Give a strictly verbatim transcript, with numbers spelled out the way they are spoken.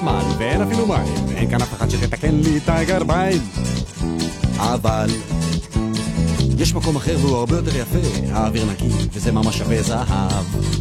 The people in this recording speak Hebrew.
חשמל ואין אפילו מים, אין כאן אף אחד שתתקן לי את הגרביים. אבל יש מקום אחר והוא הרבה יותר יפה, האוויר נקי וזה ממש שווה זהב.